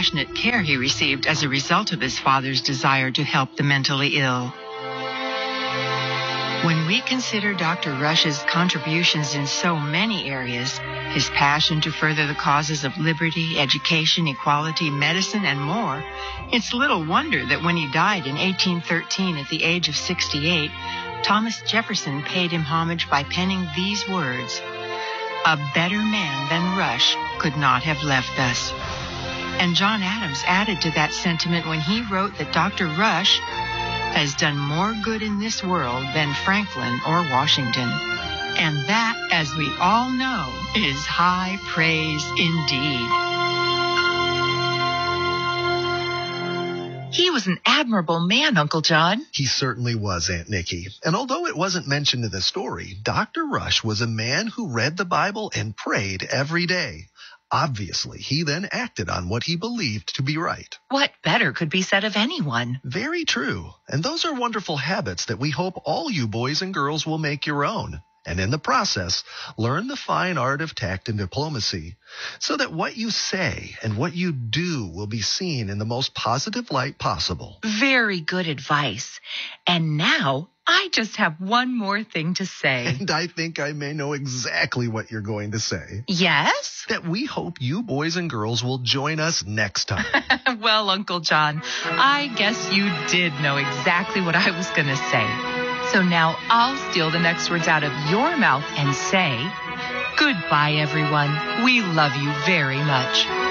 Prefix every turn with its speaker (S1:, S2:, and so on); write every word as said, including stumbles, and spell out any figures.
S1: compassionate care he received as a result of his father's desire to help the mentally ill. When we consider Doctor Rush's contributions in so many areas, his passion to further the causes of liberty, education, equality, medicine, and more, it's little wonder that when he died in eighteen thirteen at the age of sixty-eight, Thomas Jefferson paid him homage by penning these words, "A better man than Rush could not have left us." And John Adams added to that sentiment when he wrote that Doctor Rush has done more good in this world than Franklin or Washington. And that, as we all know, is high praise indeed. He was an admirable man, Uncle John.
S2: He certainly was, Aunt Nikki. And although it wasn't mentioned in the story, Doctor Rush was a man who read the Bible and prayed every day. Obviously, he then acted on what he believed to be right.
S1: What better could be said of anyone?
S2: Very true. And those are wonderful habits that we hope all you boys and girls will make your own. And in the process, learn the fine art of tact and diplomacy, so that what you say and what you do will be seen in the most positive light possible.
S1: Very good advice. And now, I just have one more thing to say.
S2: And I think I may know exactly what you're going to say.
S1: Yes?
S2: That we hope you boys and girls will join us next time.
S1: Well, Uncle John, I guess you did know exactly what I was going to say. So now I'll steal the next words out of your mouth and say, goodbye, everyone. We love you very much.